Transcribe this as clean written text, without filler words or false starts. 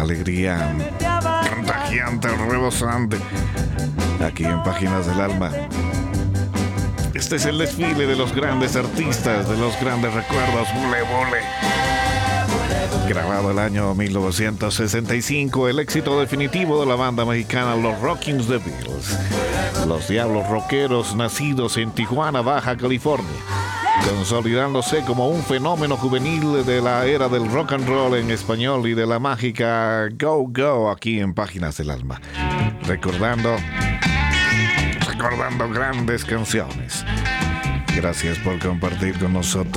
alegría contagiante, rebosante, aquí en Páginas del Alma. Este es el desfile de los grandes artistas, de los grandes recuerdos. Bule, bule. Grabado el año 1965, el éxito definitivo de la banda mexicana Los Rockin' Devils, los Diablos Rockeros, nacidos en Tijuana, Baja California, consolidándose como un fenómeno juvenil de la era del rock and roll en español y de la mágica Go Go aquí en Páginas del Alma. Recordando grandes canciones. Gracias por compartir con nosotros.